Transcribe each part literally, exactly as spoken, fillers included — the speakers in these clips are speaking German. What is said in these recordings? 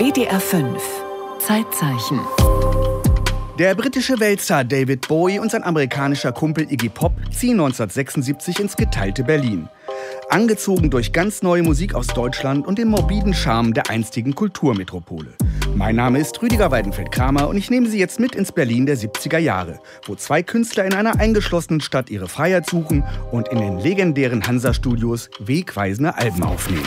W D R fünf Zeitzeichen. Der britische Weltstar David Bowie und sein amerikanischer Kumpel Iggy Pop ziehen neunzehnhundertsechsundsiebzig ins geteilte Berlin. Angezogen durch ganz neue Musik aus Deutschland und den morbiden Charme der einstigen Kulturmetropole. Mein Name ist Rüdiger Weidenfeld-Kramer und ich nehme Sie jetzt mit ins Berlin der siebziger Jahre, wo zwei Künstler in einer eingeschlossenen Stadt ihre Freiheit suchen und in den legendären Hansa-Studios wegweisende Alben aufnehmen.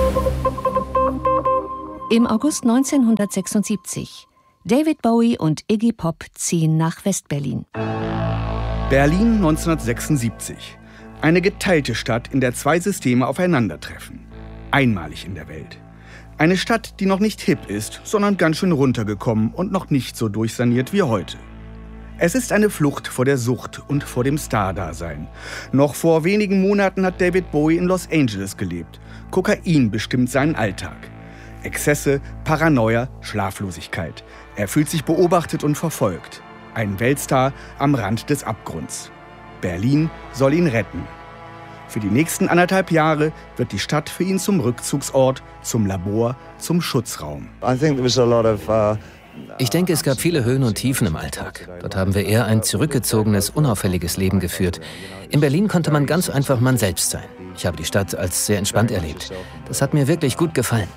Im August neunzehnhundertsechsundsiebzig. David Bowie und Iggy Pop ziehen nach West-Berlin. Berlin neunzehnhundertsechsundsiebzig. Eine geteilte Stadt, in der zwei Systeme aufeinandertreffen. Einmalig in der Welt. Eine Stadt, die noch nicht hip ist, sondern ganz schön runtergekommen und noch nicht so durchsaniert wie heute. Es ist eine Flucht vor der Sucht und vor dem Star-Dasein. Noch vor wenigen Monaten hat David Bowie in Los Angeles gelebt. Kokain bestimmt seinen Alltag. Exzesse, Paranoia, Schlaflosigkeit. Er fühlt sich beobachtet und verfolgt. Ein Weltstar am Rand des Abgrunds. Berlin soll ihn retten. Für die nächsten anderthalb Jahre wird die Stadt für ihn zum Rückzugsort, zum Labor, zum Schutzraum. Ich denke, es gab viele Höhen und Tiefen im Alltag. Dort haben wir eher ein zurückgezogenes, unauffälliges Leben geführt. In Berlin konnte man ganz einfach man selbst sein. Ich habe die Stadt als sehr entspannt erlebt. Das hat mir wirklich gut gefallen.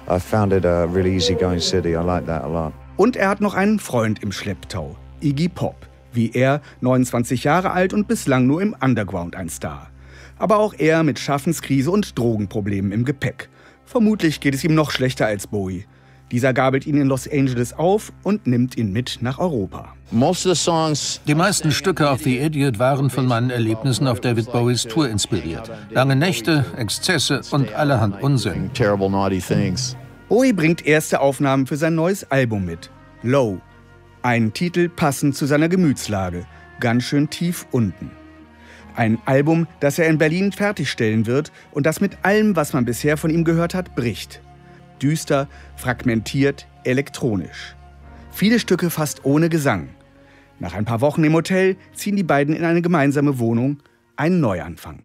Und er hat noch einen Freund im Schlepptau, Iggy Pop. Wie er, neunundzwanzig Jahre alt und bislang nur im Underground ein Star. Aber auch er mit Schaffenskrise und Drogenproblemen im Gepäck. Vermutlich geht es ihm noch schlechter als Bowie. Dieser gabelt ihn in Los Angeles auf und nimmt ihn mit nach Europa. Die meisten Stücke auf The Idiot waren von meinen Erlebnissen auf David Bowies Tour inspiriert. Lange Nächte, Exzesse und allerhand Unsinn. Bowie bringt erste Aufnahmen für sein neues Album mit, Low. Ein Titel passend zu seiner Gemütslage, ganz schön tief unten. Ein Album, das er in Berlin fertigstellen wird und das mit allem, was man bisher von ihm gehört hat, bricht. Düster, fragmentiert, elektronisch. Viele Stücke fast ohne Gesang. Nach ein paar Wochen im Hotel ziehen die beiden in eine gemeinsame Wohnung, einen Neuanfang.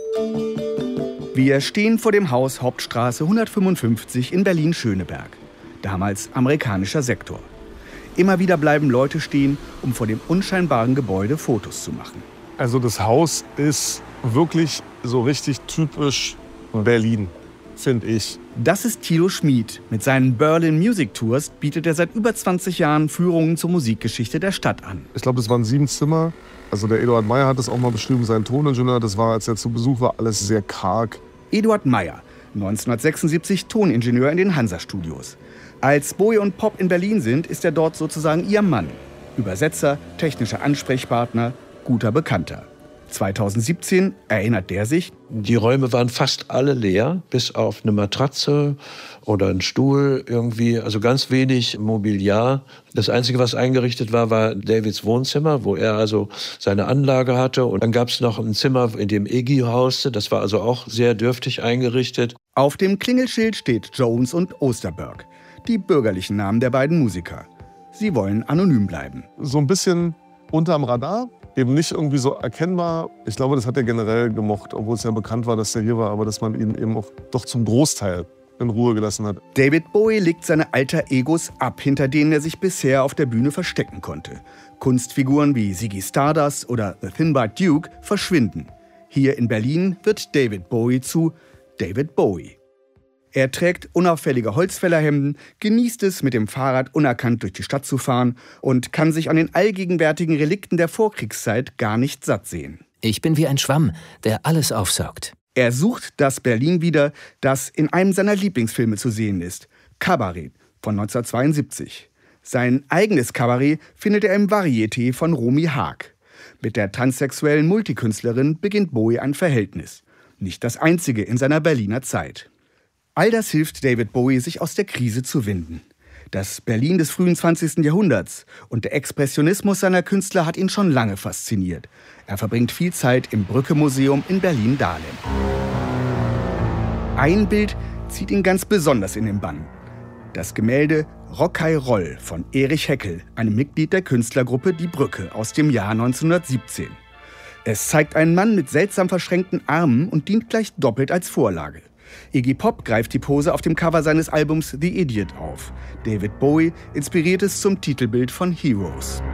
Wir stehen vor dem Haus Hauptstraße hundertfünfundfünfzig in Berlin-Schöneberg, damals amerikanischer Sektor. Immer wieder bleiben Leute stehen, um vor dem unscheinbaren Gebäude Fotos zu machen. Also das Haus ist wirklich so richtig typisch Berlin, finde ich. Das ist Thilo Schmid. Mit seinen Berlin Music Tours bietet er seit über zwanzig Jahren Führungen zur Musikgeschichte der Stadt an. Ich glaube, das waren sieben Zimmer. Also der Eduard Meyer hat das auch mal beschrieben, sein Toningenieur. Das war, als er zu Besuch war, alles sehr karg. Eduard Meyer, neunzehnhundertsechsundsiebzig Toningenieur in den Hansa-Studios. Als Bowie und Pop in Berlin sind, ist er dort sozusagen ihr Mann. Übersetzer, technischer Ansprechpartner, guter Bekannter. zweitausendsiebzehn erinnert der sich: Die Räume waren fast alle leer, bis auf eine Matratze oder einen Stuhl irgendwie, also ganz wenig Mobiliar. Das Einzige, was eingerichtet war, war Davids Wohnzimmer, wo er also seine Anlage hatte. Und dann gab es noch ein Zimmer, in dem Iggy hauste. Das war also auch sehr dürftig eingerichtet. Auf dem Klingelschild steht Jones und Osterberg, die bürgerlichen Namen der beiden Musiker. Sie wollen anonym bleiben. So ein bisschen unterm Radar. Eben nicht irgendwie so erkennbar. Ich glaube, das hat er generell gemocht, obwohl es ja bekannt war, dass er hier war, aber dass man ihn eben auch doch zum Großteil in Ruhe gelassen hat. David Bowie legt seine alter Egos ab, hinter denen er sich bisher auf der Bühne verstecken konnte. Kunstfiguren wie Ziggy Stardust oder The Thin White Duke verschwinden. Hier in Berlin wird David Bowie zu David Bowie. Er trägt unauffällige Holzfällerhemden, genießt es, mit dem Fahrrad unerkannt durch die Stadt zu fahren und kann sich an den allgegenwärtigen Relikten der Vorkriegszeit gar nicht satt sehen. Ich bin wie ein Schwamm, der alles aufsaugt. Er sucht das Berlin wieder, das in einem seiner Lieblingsfilme zu sehen ist, Kabarett von neunzehnhundertzweiundsiebzig. Sein eigenes Kabarett findet er im Varieté von Romy Haag. Mit der transsexuellen Multikünstlerin beginnt Bowie ein Verhältnis. Nicht das einzige in seiner Berliner Zeit. All das hilft David Bowie, sich aus der Krise zu winden. Das Berlin des frühen zwanzigsten Jahrhunderts und der Expressionismus seiner Künstler hat ihn schon lange fasziniert. Er verbringt viel Zeit im Brücke-Museum in Berlin-Dahlem. Ein Bild zieht ihn ganz besonders in den Bann. Das Gemälde Rock'n'Roll von Erich Heckel, einem Mitglied der Künstlergruppe Die Brücke aus dem Jahr neunzehnhundertsiebzehn. Es zeigt einen Mann mit seltsam verschränkten Armen und dient gleich doppelt als Vorlage. Iggy Pop greift die Pose auf dem Cover seines Albums The Idiot auf. David Bowie inspiriert es zum Titelbild von Heroes.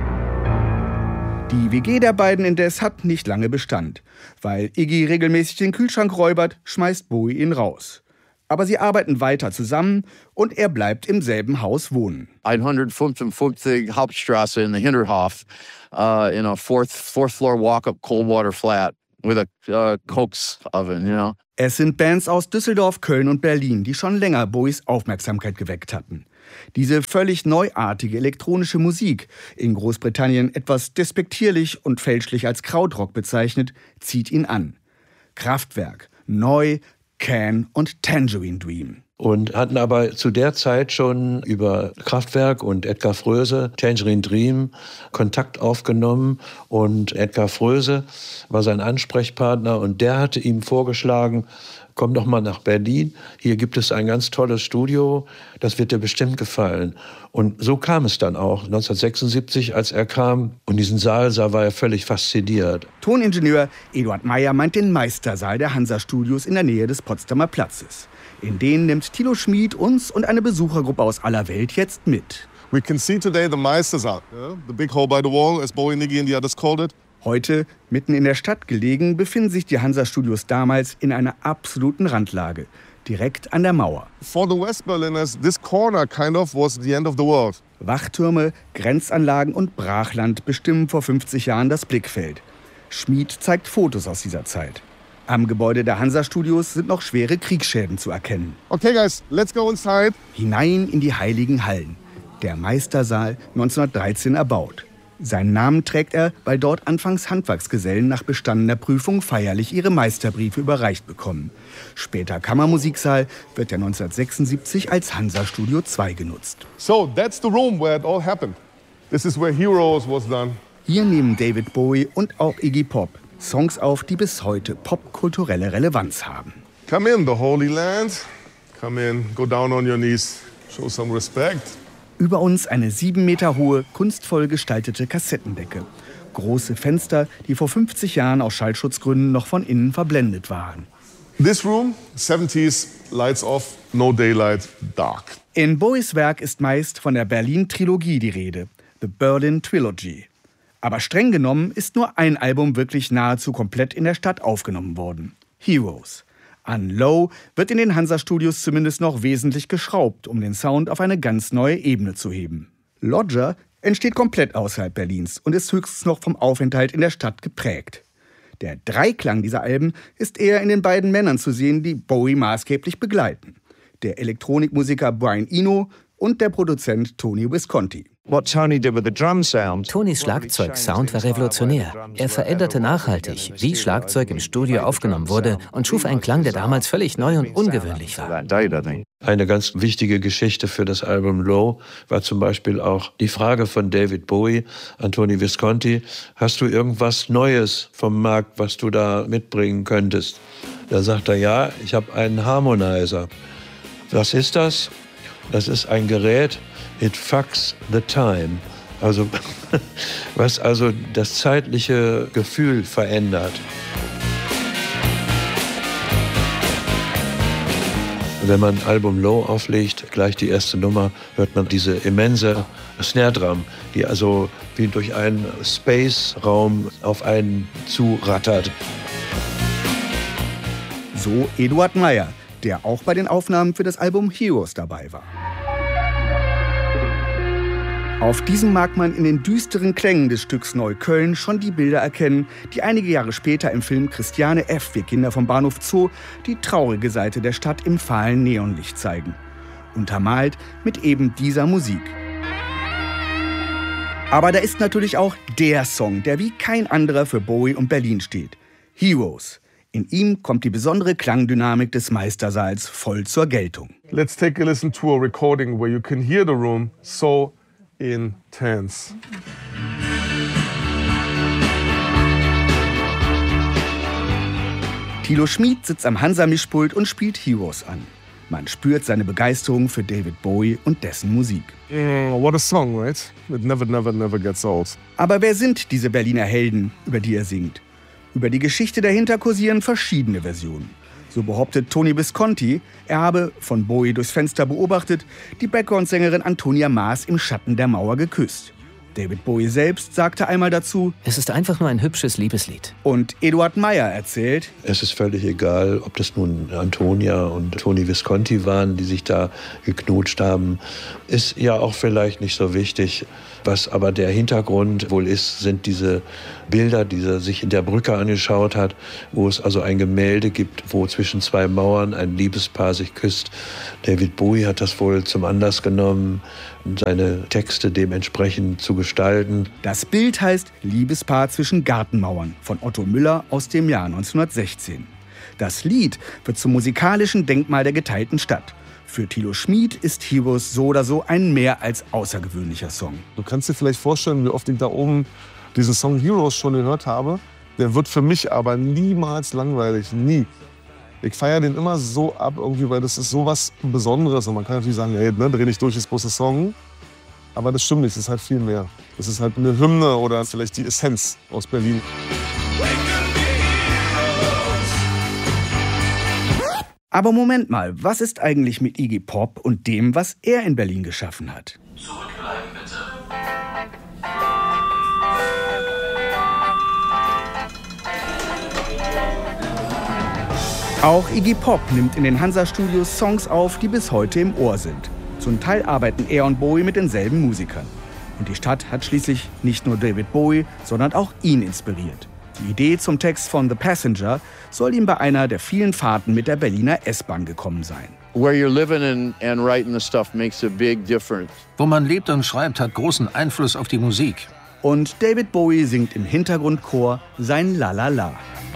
Die W G der beiden indes hat nicht lange Bestand. Weil Iggy regelmäßig den Kühlschrank räubert, schmeißt Bowie ihn raus. Aber sie arbeiten weiter zusammen und er bleibt im selben Haus wohnen. hundertfünfundfünfzig Hauptstraße in the Hinterhof, uh, in a fourth, fourth floor walk-up cold water flat with a uh, Cokes oven, you know. Es sind Bands aus Düsseldorf, Köln und Berlin, die schon länger Bowies Aufmerksamkeit geweckt hatten. Diese völlig neuartige elektronische Musik, in Großbritannien etwas despektierlich und fälschlich als Krautrock bezeichnet, zieht ihn an. Kraftwerk, Neu, Can und Tangerine Dream. Und hatten aber zu der Zeit schon über Kraftwerk und Edgar Froese, Tangerine Dream, Kontakt aufgenommen. Und Edgar Froese war sein Ansprechpartner und der hatte ihm vorgeschlagen, komm doch mal nach Berlin, hier gibt es ein ganz tolles Studio, das wird dir bestimmt gefallen. Und so kam es dann auch, neunzehnhundertsechsundsiebzig, als er kam und diesen Saal sah, war er völlig fasziniert. Toningenieur Eduard Meyer meint den Meistersaal der Hansa-Studios in der Nähe des Potsdamer Platzes. In den nimmt Thilo Schmid uns und eine Besuchergruppe aus aller Welt jetzt mit. We can see today the Meistersaal, yeah? The big hole by the wall, as Bowie, Iggy and the others called it. Heute, mitten in der Stadt gelegen, befinden sich die Hansa-Studios damals in einer absoluten Randlage, direkt an der Mauer. For the West Berliners, this corner kind of was the end of the world. Wachtürme, Grenzanlagen und Brachland bestimmen vor fünfzig Jahren das Blickfeld. Schmid zeigt Fotos aus dieser Zeit. Am Gebäude der Hansa-Studios sind noch schwere Kriegsschäden zu erkennen. Okay, guys, let's go inside. Hinein in die heiligen Hallen. Der Meistersaal, neunzehnhundertdreizehn erbaut. Seinen Namen trägt er, weil dort anfangs Handwerksgesellen nach bestandener Prüfung feierlich ihre Meisterbriefe überreicht bekommen. Später Kammermusiksaal wird er neunzehnhundertsechsundsiebzig als Hansa-Studio zwei genutzt. So, that's the room where it all happened. This is where Heroes was done. Hier nehmen David Bowie und auch Iggy Pop Songs auf, die bis heute popkulturelle Relevanz haben. Come in, the Holy Land. Come in, go down on your knees, show some respect. Über uns eine sieben Meter hohe, kunstvoll gestaltete Kassettendecke. Große Fenster, die vor fünfzig Jahren aus Schallschutzgründen noch von innen verblendet waren. This room, seventies, lights off, no daylight, dark. In Bowies Werk ist meist von der Berlin-Trilogie die Rede, The Berlin Trilogy. Aber streng genommen ist nur ein Album wirklich nahezu komplett in der Stadt aufgenommen worden. Heroes. An Low wird in den Hansa-Studios zumindest noch wesentlich geschraubt, um den Sound auf eine ganz neue Ebene zu heben. Lodger entsteht komplett außerhalb Berlins und ist höchstens noch vom Aufenthalt in der Stadt geprägt. Der Dreiklang dieser Alben ist eher in den beiden Männern zu sehen, die Bowie maßgeblich begleiten. Der Elektronikmusiker Brian Eno und der Produzent Tony Visconti. Tonys Schlagzeugsound war revolutionär. Er veränderte nachhaltig, wie Schlagzeug im Studio aufgenommen wurde und schuf einen Klang, der damals völlig neu und ungewöhnlich war. Eine ganz wichtige Geschichte für das Album Low war zum Beispiel auch die Frage von David Bowie an Tony Visconti: Hast du irgendwas Neues vom Markt, was du da mitbringen könntest? Da sagt er, ja, ich habe einen Harmonizer. Was ist das? Das ist ein Gerät, it fucks the time. Also, was also das zeitliche Gefühl verändert. Wenn man ein Album Low auflegt, gleich die erste Nummer, hört man diese immense Snare Drum, die also wie durch einen Space-Raum auf einen zurattert. So Eduard Meyer, der auch bei den Aufnahmen für das Album Heroes dabei war. Auf diesem mag man in den düsteren Klängen des Stücks Neukölln schon die Bilder erkennen, die einige Jahre später im Film Christiane F., wir Kinder vom Bahnhof Zoo, die traurige Seite der Stadt im fahlen Neonlicht zeigen. Untermalt mit eben dieser Musik. Aber da ist natürlich auch der Song, der wie kein anderer für Bowie und Berlin steht. Heroes. In ihm kommt die besondere Klangdynamik des Meistersaals voll zur Geltung. Let's take a listen to a recording where you can hear the room so intense. Thilo Schmid sitzt am Hansa-Mischpult und spielt Heroes an. Man spürt seine Begeisterung für David Bowie und dessen Musik. Mm, what a song, right? It never, never, never gets old. Aber wer sind diese Berliner Helden, über die er singt? Über die Geschichte dahinter kursieren verschiedene Versionen. So behauptet Tony Visconti, er habe, von Bowie durchs Fenster beobachtet, die Background-Sängerin Antonia Maas im Schatten der Mauer geküsst. David Bowie selbst sagte einmal dazu: Es ist einfach nur ein hübsches Liebeslied. Und Eduard Meyer erzählt: Es ist völlig egal, ob das nun Antonia und Tony Visconti waren, die sich da geknutscht haben. Ist ja auch vielleicht nicht so wichtig. Was aber der Hintergrund wohl ist, sind diese Bilder, die er sich in der Brücke angeschaut hat, wo es also ein Gemälde gibt, wo zwischen zwei Mauern ein Liebespaar sich küsst. David Bowie hat das wohl zum Anlass genommen, seine Texte dementsprechend zu gestalten. Das Bild heißt Liebespaar zwischen Gartenmauern von Otto Müller aus dem Jahr neunzehnhundertsechzehn. Das Lied wird zum musikalischen Denkmal der geteilten Stadt. Für Thilo Schmid ist Heroes so oder so ein mehr als außergewöhnlicher Song. Du kannst dir vielleicht vorstellen, wie oft ich da oben diesen Song Heroes schon gehört habe. Der wird für mich aber niemals langweilig, nie. Ich feiere den immer so ab, irgendwie, weil das ist so was Besonderes. Und man kann natürlich sagen, hey, ne, dreh nicht durch, ist bloß ein Song. Aber das stimmt nicht, es ist halt viel mehr. Es ist halt eine Hymne oder vielleicht die Essenz aus Berlin. Aber Moment mal, was ist eigentlich mit Iggy Pop und dem, was er in Berlin geschaffen hat? Zurückbleiben bitte. Auch Iggy Pop nimmt in den Hansa-Studios Songs auf, die bis heute im Ohr sind. Zum Teil arbeiten er und Bowie mit denselben Musikern. Und die Stadt hat schließlich nicht nur David Bowie, sondern auch ihn inspiriert. Die Idee zum Text von The Passenger soll ihm bei einer der vielen Fahrten mit der Berliner S-Bahn gekommen sein. Where you're living and, and writing the stuff makes a big difference. Wo man lebt und schreibt, hat großen Einfluss auf die Musik. Und David Bowie singt im Hintergrundchor sein La La La.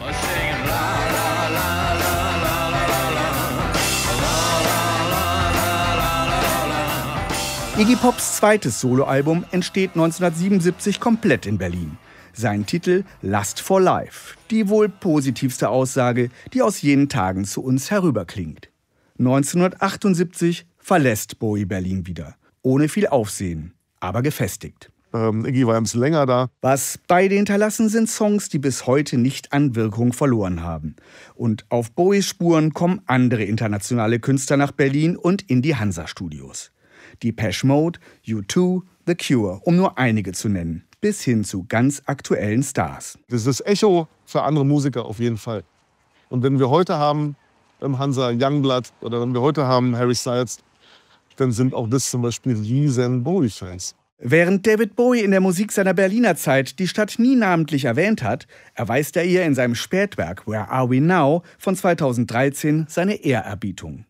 Iggy Pops zweites Soloalbum entsteht neunzehnhundertsiebenundsiebzig komplett in Berlin. Sein Titel Lust for Life, die wohl positivste Aussage, die aus jenen Tagen zu uns herüberklingt. neunzehnhundertachtundsiebzig verlässt Bowie Berlin wieder, ohne viel Aufsehen, aber gefestigt. Ähm, Iggy war ein bisschen länger da. Was beide hinterlassen, sind Songs, die bis heute nicht an Wirkung verloren haben. Und auf Bowies Spuren kommen andere internationale Künstler nach Berlin und in die Hansa-Studios. Depeche Mode, U zwei, The Cure, um nur einige zu nennen, bis hin zu ganz aktuellen Stars. Das ist das Echo für andere Musiker auf jeden Fall. Und wenn wir heute haben im Hansa Youngblood oder wenn wir heute haben Harry Styles, dann sind auch das zum Beispiel riesen Bowie-Fans. Während David Bowie in der Musik seiner Berliner Zeit die Stadt nie namentlich erwähnt hat, erweist er ihr in seinem Spätwerk Where Are We Now von zweitausenddreizehn seine Ehrerbietung.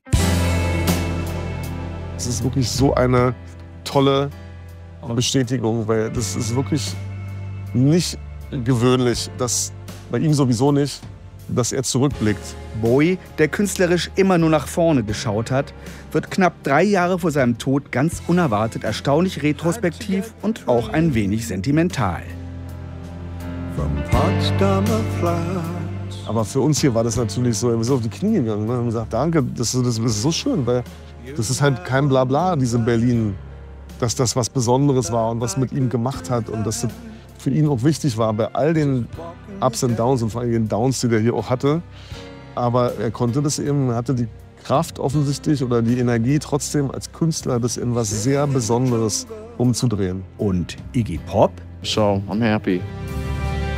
Es ist wirklich so eine tolle Bestätigung, weil das ist wirklich nicht gewöhnlich, dass bei ihm sowieso nicht, dass er zurückblickt. Bowie, der künstlerisch immer nur nach vorne geschaut hat, wird knapp drei Jahre vor seinem Tod ganz unerwartet erstaunlich retrospektiv und auch ein wenig sentimental. Aber für uns hier war das natürlich so, wir sind auf die Knie gegangen, ne? Und haben gesagt, danke, das, das, das ist so schön, weil das ist halt kein Blabla, diese Berlin, dass das was Besonderes war und was mit ihm gemacht hat und dass das für ihn auch wichtig war bei all den Ups und Downs und vor allem den Downs, die der hier auch hatte. Aber er konnte das eben, er hatte die Kraft offensichtlich oder die Energie trotzdem als Künstler, das in was sehr Besonderes umzudrehen. Und Iggy Pop? So, I'm happy.